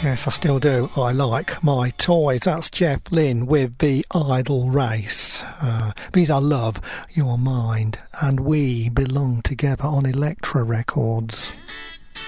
Yes, I still do. I like my toys. That's Jeff Lynne with The Idle Race. These are Love, Your Mind, and We belong together on Elektra Records.